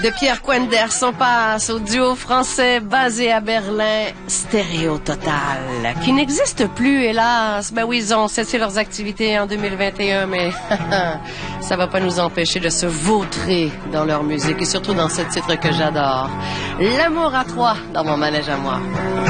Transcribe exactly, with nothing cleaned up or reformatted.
De Pierre Quenders, on passe au duo français basé à Berlin, Stéréo Total, qui n'existe plus, hélas. Ben oui, ils ont cessé leurs activités en deux mille vingt et un, mais ça va pas nous empêcher de se vautrer dans leur musique, et surtout dans ce titre que j'adore. L'amour à trois dans mon manège à moi.